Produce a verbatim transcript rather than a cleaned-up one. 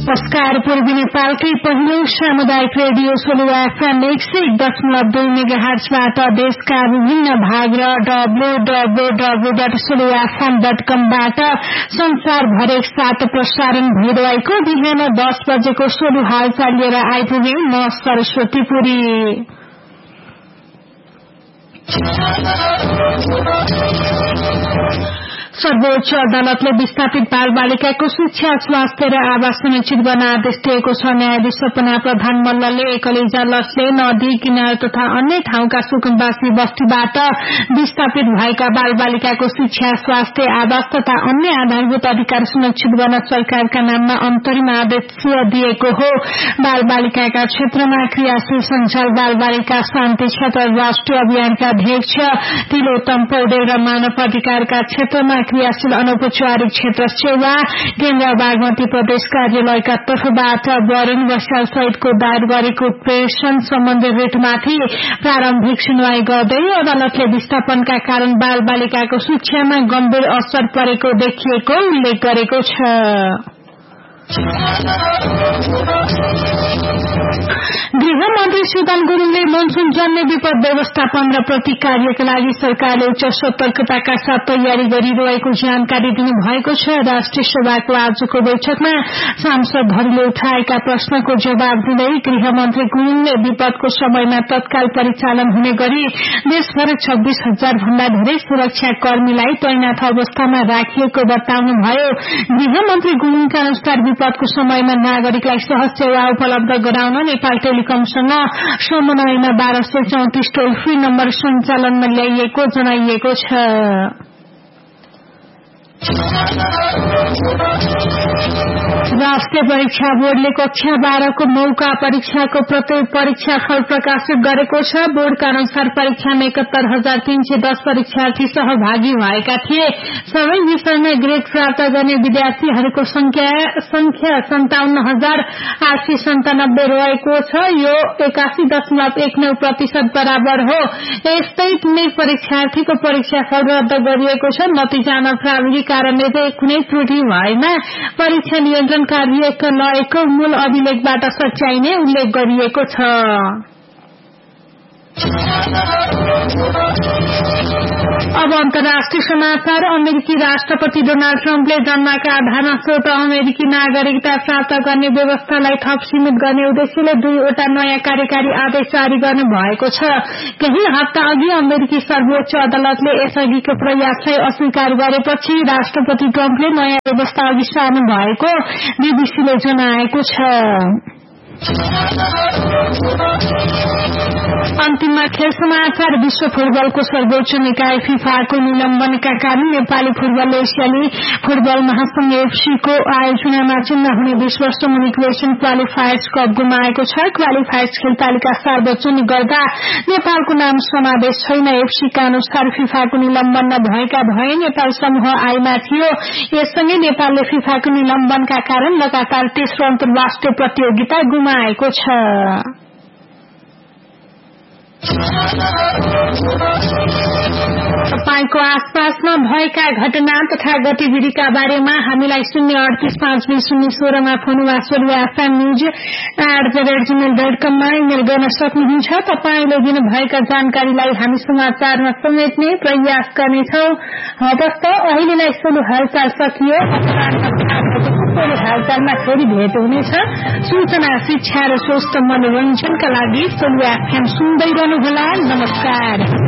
नमस्कार। पूर्वी नेपालकै पहिलो सामुदायिक रेडियो सोलुवा एफएम एक सय एक दशमलव दुई मेगाहर्जबाट देशका विभिन्न भाग र W W W dot सोलुवा FM dot कमबाट संसारभर एक साथ प्रसारण भइरहेको बिहान दस बजेको सोलु हालचाल लिएर आइपुगे म सरस्वती पुरी। सर्वोच्च अदालतले विस्थापित बाल बालिकाको शिक्षा, स्वास्थ्य र आवास सुनिश्चित गर्न आदेश दिएको छ। न्यायाधीश सपना प्रधान मल्लले एकलेजा लसले नदी किनार तथा अन्य ठाउँका सुकुम्बासी बस्तीबाट विस्थापित भएका बाल बालिकाको शिक्षा, स्वास्थ्य, आवास तथा अन्य आधारभूत अधिकार सुनिश्चित गर्न सरकारका नाममा अन्तरिम आदेश दिएको हो। बाल बालिकाका क्षेत्रमा क्रियाशील सञ्चाल बाल बालिका शान्ति क्षेत्र राष्ट्रिय अभियानका अध्यक्ष तिलोत्तम पौडेल र मानव अधिकारका क्षेत्रमा क्रियाशील अनौपचारिक क्षेत्र सेवा केन्द्र बागमती प्रदेश कार्यालयका तर्फबाट वरुण बस्याल सहितको दायर गरेको प्रेषण सम्बन्धी रिटमाथि प्रारम्भिक सुनवाई गर्दै अदालतले विस्थापनका कारण बाल बालिकाको शिक्षामा गम्भीर असर परेको देखिएको उल्लेख गरेको छ। गृहमन्त्री सुदन गुरुङले मनसुन जन्य विपद व्यवस्थापन र प्रति कार्यका लागि सरकारले उच्च सतर्कताका साथ तयारी गरिरहेको जानकारी दिनुभएको छ। राष्ट्रिय सभाको आजको बैठकमा सांसदहरूले उठाएका प्रश्नको जवाब दिँदै गृहमन्त्री गुरुङले विपदको समयमा तत्काल परिचालन हुने गरी देशभर छब्बीस हजार भन्दा धेरै सुरक्षा कर्मीलाई तैनाथ अवस्थामा राखिएको बताउनुभयो। गृहमन्त्री गुरुङका अनुसार विपदको समयमा नागरिकलाई सहज सेवा उपलब्ध गराउन नेपाल टेलिकमसँग समन्वयमा बाह्र सय चौतिस टोल फ्री नम्बर सञ्चालनमा ल्याइएको जनाइएको छ। राष्ट्रिय परीक्षा बोर्डले कक्षा बाह्रको मौका परीक्षाको प्रत्येक परीक्षा फल प्रकाशित गरेको छ। बोर्डका अनुसार परीक्षामा एकात्तर हजार तीन सय दस परीक्षार्थी सहभागी भएका थिए। सबै विषयमा ग्रेड प्राप्त गर्ने विद्यार्थीहरूको संख्या सन्ताउन्न हजार आठ सय सन्तानब्बे रहेको छ। यो एकासी दशमलव एक नौ प्रतिशत बराबर हो। यस्तै कुनै परीक्षार्थीको परीक्षा फल रद्द गरिएको छ। नतिजामा प्राविधिक कारणले कुनै त्रुटि भएमा परीक्षा नियन्त्रण कार्यालयको मूल अभिलेखबाट सच्याइने उल्लेख गरिएको छ। अब अन्तर्राष्ट्रिय समाचार। अमेरिकी राष्ट्रपति डोनाल्ड ट्रम्पले जन्मका आधारमा स्वत अमेरिकी नागरिकता प्राप्त गर्ने व्यवस्थालाई थप सीमित गर्ने उद्देश्यले दुईवटा नयाँ कार्यकारी आदेश जारी गर्नु भएको छ। केही हप्ता अघि अमेरिकी सर्वोच्च अदालतले यसअघिको प्रयासलाई अस्वीकार गरेपछि राष्ट्रपति ट्रम्पले नयाँ व्यवस्था अघि सार्नु भएको बीबीसीले जनाएको छ। अन्तिममा खेल समाचार। विश्व फुटबलको सर्वोच्च निकाय फिफाको निलम्बनका कारण नेपाली फुटबल एसियाली फुटबल महासंघ एफसीको आयोजनामा चिन्ह हुने बीस वर्ष मुनिक एसियन क्वालिफायर्स कप गुमाएको छ। क्वालिफायर्स खेल तालिका सार्वजनिक गर्दा नेपालको नाम समावेश छैन। एफसीका अनुसार फिफाको निलम्बन नभएका भए नेपाल समूह आइमा थियो। यससँगै नेपालले फिफाको निलम्बनका कारण लगातार तेस्रो अन्तर्राष्ट्रिय प्रतियोगिता गुमाएको छ। तपाईको आसपासमा भएका घटना तथा गतिविधिका बारेमा हामीलाई शून्य अडतीस पाँच बीस शून्य सोह्रमा फोन वा सोलुवा FM news at the rate Gmail dot कममा इमेल गर्न सक्नुहुन्छ। तपाईले दिनुभएका जानकारीलाई हामी समाचारमा समेट्ने प्रयास गर्नेछौं। हवस् त अहिलेलाई सोलु हालचाल सकियो। सोलु हालचालमा फेरि भेट हुनेछ। सूचना, शिक्षा र स्वस्थ मनोरञ्जनका लागि सोलुवा एफएम सुन्दै रहनुहोला। नमस्कार।